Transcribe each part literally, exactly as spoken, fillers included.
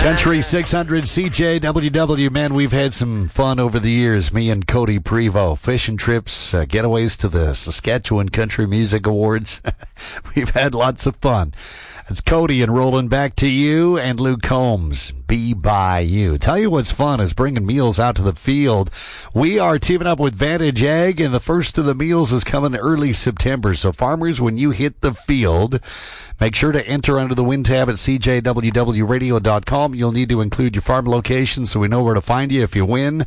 Country six hundred C J W W, man, we've had some fun over the years, me and Cody Prevost. Fishing trips, uh, getaways to the Saskatchewan Country Music Awards. We've had lots of fun. It's Cody and rolling back to you and Luke Combs. Be by you. Tell you what's fun is bringing meals out to the field. We are teaming up with Vantage Ag, and the first of the meals is coming early September. So farmers, when you hit the field, make sure to enter under the win tab at C J W W radio dot com. You'll need to include your farm location so we know where to find you if you win.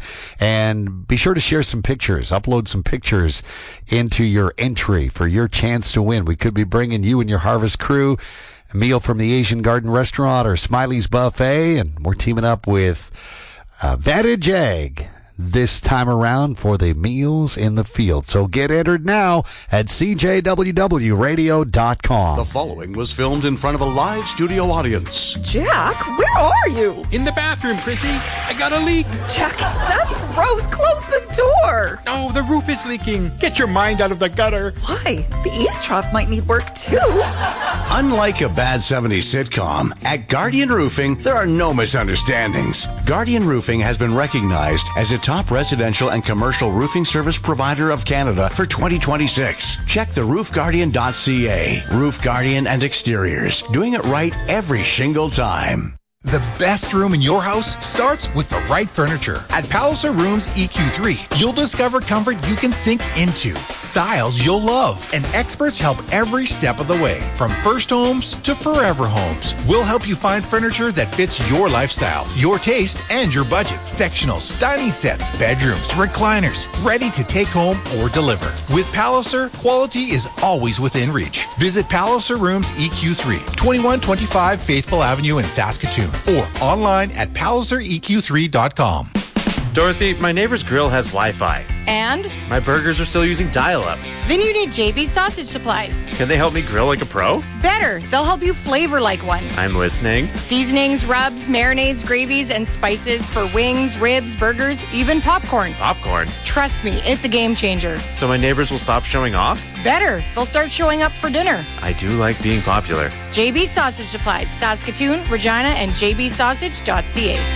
And be sure to share some pictures. Upload some pictures into your entry for your chance to win. We could be bringing you and your harvest crew a meal from the Asian Garden Restaurant or Smiley's Buffet. And we're teaming up with uh, Vantage Ag this time around for the meals in the field. So get entered now at C J W W radio dot com. The following was filmed in front of a live studio audience. Jack, where are you? In the bathroom, Chrissy. I got a leak. Jack, that's gross. Close the door. Oh, the roof is leaking. Get your mind out of the gutter. Why? The eaves trough might need work too. Unlike a bad seventies sitcom, at Guardian Roofing, there are no misunderstandings. Guardian Roofing has been recognized as a top residential and commercial roofing service provider of Canada for twenty twenty-six. Check the roof guardian dot c a. Roof Guardian and Exteriors. Doing it right every shingle time. The best room in your house starts with the right furniture. At Palliser Rooms E Q three, you'll discover comfort you can sink into, styles you'll love, and experts help every step of the way. From first homes to forever homes, we'll help you find furniture that fits your lifestyle, your taste, and your budget. Sectionals, dining sets, bedrooms, recliners, ready to take home or deliver. With Palliser, quality is always within reach. Visit Palliser Rooms E Q three, twenty-one twenty-five Faithful Avenue in Saskatoon, or online at palliser e q three dot com. Dorothy, my neighbor's grill has Wi-Fi. And? My burgers are still using dial-up. Then you need J B Sausage Supplies. Can they help me grill like a pro? Better. They'll help you flavor like one. I'm listening. Seasonings, rubs, marinades, gravies, and spices for wings, ribs, burgers, even popcorn. Popcorn? Trust me, it's a game changer. So my neighbors will stop showing off? Better. They'll start showing up for dinner. I do like being popular. J B Sausage Supplies, Saskatoon, Regina, and j b sausage dot c a.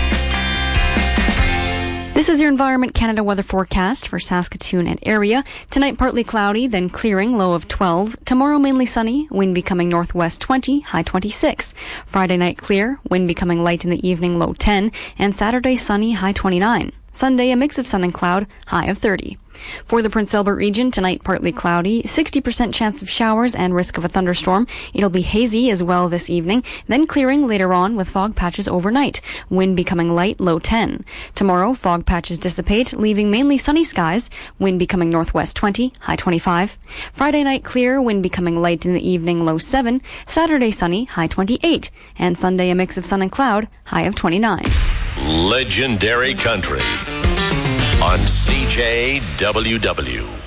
This is your Environment Canada weather forecast for Saskatoon and area. Tonight, partly cloudy, then clearing, low of twelve. Tomorrow, mainly sunny, wind becoming northwest twenty, high twenty-six. Friday night, clear, wind becoming light in the evening, low ten. And Saturday, sunny, high twenty-nine. Sunday, a mix of sun and cloud, high of thirty. For the Prince Albert region, tonight partly cloudy, sixty percent chance of showers and risk of a thunderstorm. It'll be hazy as well this evening, then clearing later on with fog patches overnight. Wind becoming light, low ten. Tomorrow, fog patches dissipate, leaving mainly sunny skies. Wind becoming northwest twenty, high twenty-five. Friday night clear, wind becoming light in the evening, low seven. Saturday sunny, high twenty-eight. And Sunday a mix of sun and cloud, high of twenty-nine. Legendary Country on C J W W.